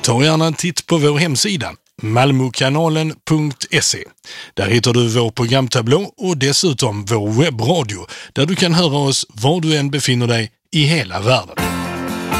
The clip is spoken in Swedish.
Ta gärna en titt på vår hemsida malmokanalen.se. Där hittar du vår programtablå och dessutom vår webbradio där du kan höra oss var du än befinner dig i hela världen.